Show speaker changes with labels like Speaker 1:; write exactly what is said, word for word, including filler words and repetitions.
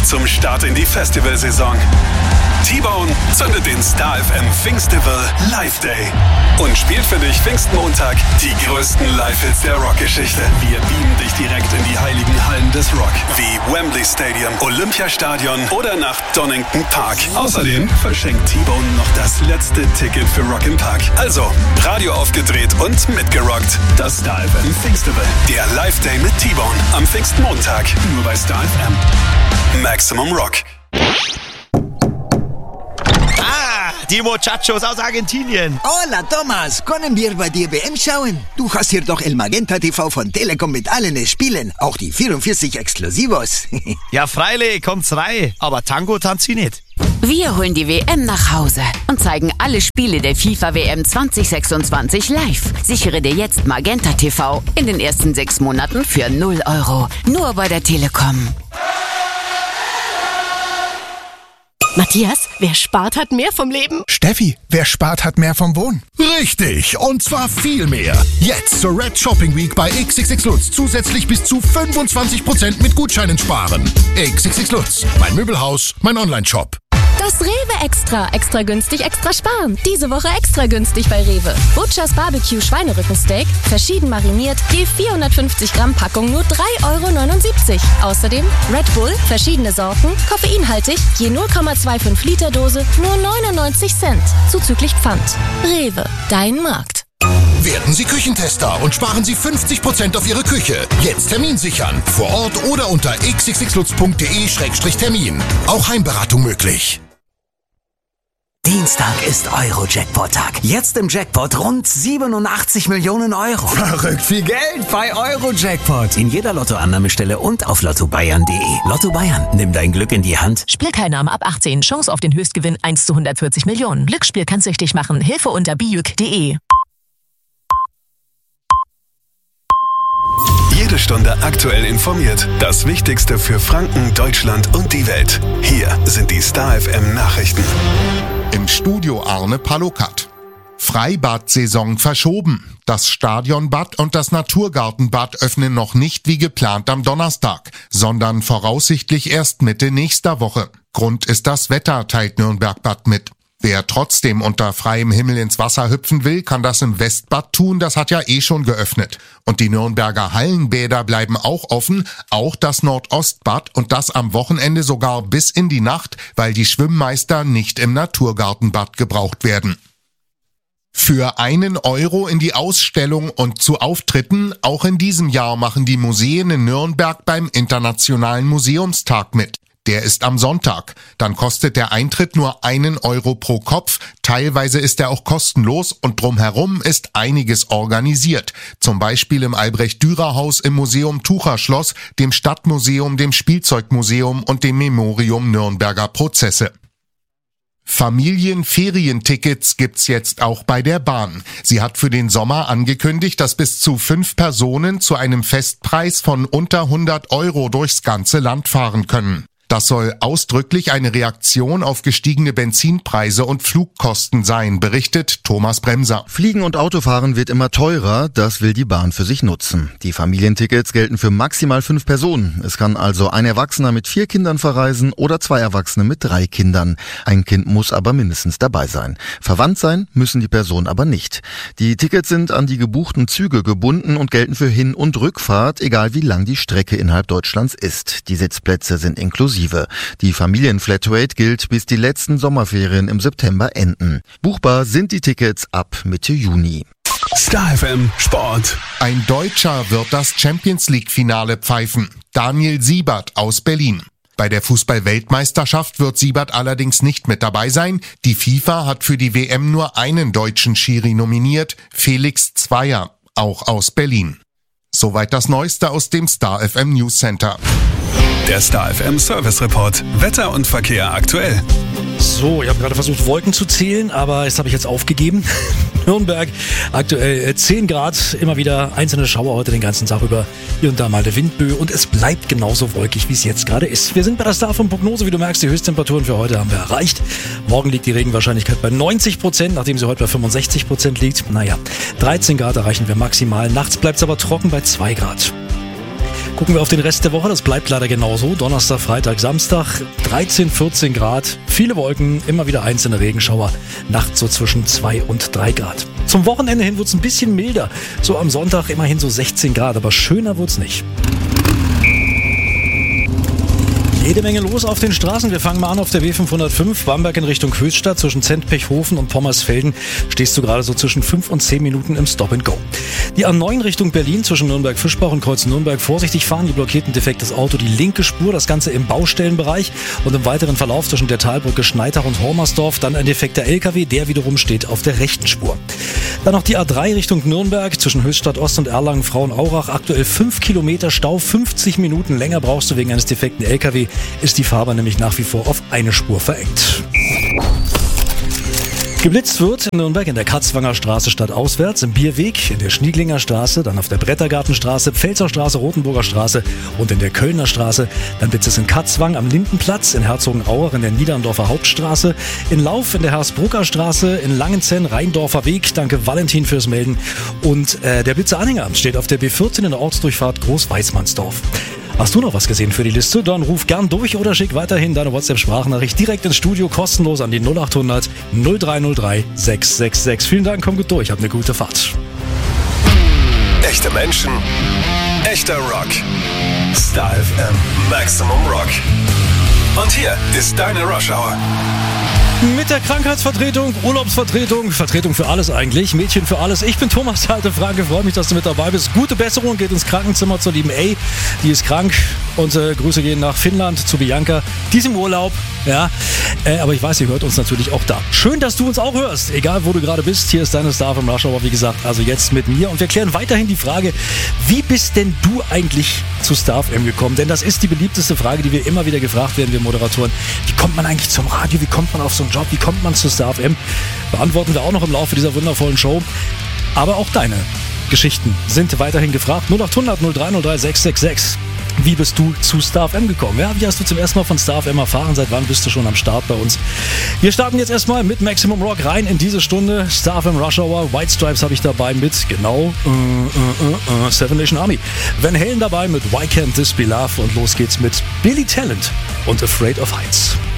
Speaker 1: zum Start in die Festivalsaison. T-Bone zündet den Star F M Pfingstival Live Day und spielt für dich Pfingstmontag die größten Live-Hits der Rockgeschichte. Wir beamen dich direkt in die heiligen Hallen des Rock, wie Wembley Stadium, Olympiastadion oder nach Donington Park. Außerdem verschenkt T-Bone noch das letzte Ticket für Rock im Park. Also, Radio aufgedreht und mitgerockt. Das Star F M Pfingstival, der Live Day mit T-Bone am Pfingstmontag, nur bei Star F M. Maximum Rock.
Speaker 2: Die Muchachos aus Argentinien.
Speaker 3: Hola, Thomas. Können wir bei dir W M schauen? Du hast hier doch El Magenta T V von Telekom mit allen Spielen. Auch die vierundvierzig Exklusivos.
Speaker 2: Ja, freilich, kommt's rein. Aber Tango tanzt sie nicht.
Speaker 4: Wir holen die W M nach Hause und zeigen alle Spiele der FIFA W M zwanzig sechsundzwanzig live. Sichere dir jetzt Magenta T V in den ersten sechs Monaten für null Euro. Nur bei der Telekom.
Speaker 5: Matthias, wer spart, hat mehr vom Leben.
Speaker 6: Steffi, wer spart, hat mehr vom Wohnen.
Speaker 7: Richtig, und zwar viel mehr. Jetzt zur Red Shopping Week bei X X X Lutz zusätzlich bis zu fünfundzwanzig Prozent mit Gutscheinen sparen. X X X Lutz, mein Möbelhaus, mein Online-Shop.
Speaker 5: Das Rewe Extra. Extra günstig, extra sparen. Diese Woche extra günstig bei Rewe. Butchers Barbecue Schweinerückensteak, verschieden mariniert, je vierhundertfünfzig Gramm Packung nur drei Euro neunundsiebzig. Außerdem Red Bull, verschiedene Sorten, koffeinhaltig, je null Komma fünfundzwanzig Liter Dose, nur neunundneunzig Cent. Zuzüglich Pfand. Rewe, dein Markt.
Speaker 7: Werden Sie Küchentester und sparen Sie fünfzig Prozent auf Ihre Küche. Jetzt Termin sichern. Vor Ort oder unter x x x lutz punkt de Schrägstrich Termin. Auch Heimberatung möglich.
Speaker 3: Dienstag ist Euro-Jackpot-Tag. Jetzt im Jackpot rund siebenundachtzig Millionen Euro.
Speaker 8: Verrückt viel Geld bei Euro-Jackpot. In jeder Lottoannahmestelle und auf lotto bayern punkt de. Lotto Bayern, nimm dein Glück in die Hand.
Speaker 9: Spielteilnahme ab achtzehn. Chance auf den Höchstgewinn eins zu hundertvierzig Millionen. Glücksspiel kann süchtig machen. Hilfe unter bijuk punkt de.
Speaker 1: Jede Stunde aktuell informiert. Das Wichtigste für Franken, Deutschland und die Welt. Hier sind die Star F M Nachrichten.
Speaker 7: Im Studio Arne Palokat. Freibad-Saison verschoben. Das Stadionbad und das Naturgartenbad öffnen noch nicht wie geplant am Donnerstag, sondern voraussichtlich erst Mitte nächster Woche. Grund ist das Wetter, teilt Nürnberg-Bad mit. Wer trotzdem unter freiem Himmel ins Wasser hüpfen will, kann das im Westbad tun, das hat ja eh schon geöffnet. Und die Nürnberger Hallenbäder bleiben auch offen, auch das Nordostbad und das am Wochenende sogar bis in die Nacht, weil die Schwimmmeister nicht im Naturgartenbad gebraucht werden. Für einen Euro in die Ausstellung und zu Auftritten, auch in diesem Jahr machen die Museen in Nürnberg beim Internationalen Museumstag mit. Der ist am Sonntag. Dann kostet der Eintritt nur einen Euro pro Kopf. Teilweise ist er auch kostenlos und drumherum ist einiges organisiert. Zum Beispiel im Albrecht-Dürer-Haus, im Museum Tucherschloss, dem Stadtmuseum, dem Spielzeugmuseum und dem Memorium Nürnberger Prozesse. Familienferientickets gibt's jetzt auch bei der Bahn. Sie hat für den Sommer angekündigt, dass bis zu fünf Personen zu einem Festpreis von unter hundert Euro durchs ganze Land fahren können. Das soll ausdrücklich eine Reaktion auf gestiegene Benzinpreise und Flugkosten sein, berichtet Thomas Bremser.
Speaker 10: Fliegen und Autofahren wird immer teurer, das will die Bahn für sich nutzen. Die Familientickets gelten für maximal fünf Personen. Es kann also ein Erwachsener mit vier Kindern verreisen oder zwei Erwachsene mit drei Kindern. Ein Kind muss aber mindestens dabei sein. Verwandt sein müssen die Personen aber nicht. Die Tickets sind an die gebuchten Züge gebunden und gelten für Hin- und Rückfahrt, egal wie lang die Strecke innerhalb Deutschlands ist. Die Sitzplätze sind inklusive. Die Familienflatrate gilt, bis die letzten Sommerferien im September enden. Buchbar sind die Tickets ab Mitte Juni.
Speaker 1: Star F M Sport.
Speaker 7: Ein Deutscher wird das Champions-League-Finale pfeifen. Daniel Siebert aus Berlin. Bei der Fußball-Weltmeisterschaft wird Siebert allerdings nicht mit dabei sein. Die FIFA hat für die W M nur einen deutschen Schiri nominiert, Felix Zweier, auch aus Berlin. Soweit das Neueste aus dem Star F M News Center.
Speaker 1: Der Star F M Service Report. Wetter und Verkehr aktuell.
Speaker 11: So, ich habe gerade versucht, Wolken zu zählen, aber das habe ich jetzt aufgegeben. Nürnberg aktuell zehn Grad, immer wieder einzelne Schauer heute den ganzen Tag über. Hier und da mal eine Windböe und es bleibt genauso wolkig, wie es jetzt gerade ist. Wir sind bei der Star F M Prognose, wie du merkst, die Höchsttemperaturen für heute haben wir erreicht. Morgen liegt die Regenwahrscheinlichkeit bei neunzig Prozent, nachdem sie heute bei fünfundsechzig Prozent liegt. Naja, dreizehn Grad erreichen wir maximal. Nachts bleibt es aber trocken bei zwei Grad. Gucken wir auf den Rest der Woche, das bleibt leider genauso. Donnerstag, Freitag, Samstag, dreizehn, vierzehn Grad, viele Wolken, immer wieder einzelne Regenschauer, nachts so zwischen zwei und drei Grad. Zum Wochenende hin wird es ein bisschen milder, so am Sonntag immerhin so sechzehn Grad, aber schöner wird's nicht. Jede Menge los auf den Straßen. Wir fangen mal an auf der B fünfhundertfünf, Bamberg in Richtung Höchstadt. Zwischen Zentpechhofen und Pommersfelden stehst du gerade so zwischen fünf und zehn Minuten im Stop and Go. Die A neun Richtung Berlin zwischen Nürnberg-Fischbach und Kreuz Nürnberg. Vorsichtig fahren, die blockierten defektes Auto, die linke Spur, das Ganze im Baustellenbereich. Und im weiteren Verlauf zwischen der Talbrücke Schneitach und Hormersdorf dann ein defekter L K W, der wiederum steht auf der rechten Spur. Dann noch die A drei Richtung Nürnberg zwischen Höchstadt Ost und Erlangen-Frauenaurach. Aktuell fünf Kilometer Stau, fünfzig Minuten länger brauchst du wegen eines defekten L K W. Ist die Fahrbahn nämlich nach wie vor auf eine Spur verengt. Geblitzt wird in Nürnberg in der Katzwanger Straße stadtauswärts, im Bierweg, in der Schnieglinger Straße, dann auf der Brettergartenstraße, Pfälzer Straße, Rotenburger Straße und in der Kölner Straße. Dann blitzt es in Katzwang am Lindenplatz, in Herzogenaurach in der Niederndorfer Hauptstraße, in Lauf in der Hersbrucker Straße, in Langenzenn, Rheindorfer Weg. Danke Valentin fürs Melden. Und äh, der Blitzer-Anhänger steht auf der B vierzehn in der Ortsdurchfahrt Großweißmannsdorf. Hast du noch was gesehen für die Liste? Dann ruf gern durch oder schick weiterhin deine WhatsApp-Sprachnachricht direkt ins Studio, kostenlos an die null acht hundert null drei null drei sechs sechs sechs. Vielen Dank, komm gut durch, hab eine gute Fahrt.
Speaker 1: Echte Menschen, echter Rock. Star F M Maximum Rock. Und hier ist deine Rush Hour.
Speaker 11: Mit der Krankheitsvertretung, Urlaubsvertretung, Vertretung für alles eigentlich, Mädchen für alles. Ich bin Thomas Halte Franke, freue mich, dass du mit dabei bist. Gute Besserung, geht ins Krankenzimmer zur lieben A, die ist krank. Und äh, Grüße gehen nach Finnland zu Bianca, die ist im Urlaub. Ja, äh, aber ich weiß, ihr hört uns natürlich auch da. Schön, dass du uns auch hörst, egal wo du gerade bist. Hier ist deine Star vom Rush Hour, wie gesagt, also jetzt mit mir. Und wir klären weiterhin die Frage, wie bist denn du eigentlich zu Star F M gekommen? Denn das ist die beliebteste Frage, die wir immer wieder gefragt werden, wir Moderatoren. Wie kommt man eigentlich zum Radio? Wie kommt man auf so einen Job? Wie kommt man zu Star F M? Beantworten wir auch noch im Laufe dieser wundervollen Show. Aber auch deine Geschichten sind weiterhin gefragt. null acht hundert null drei null drei sechs sechs sechs. Wie bist du zu Star F M gekommen? Ja, wie hast du zum ersten Mal von Star F M erfahren? Seit wann bist du schon am Start bei uns? Wir starten jetzt erstmal mit Maximum Rock rein in diese Stunde. Star F M Rush Hour, White Stripes habe ich dabei mit, genau, uh, uh, uh, uh, Seven Nation Army. Van Halen dabei mit Why Can't This Be Love und los geht's mit Billy Talent und Afraid of Heights.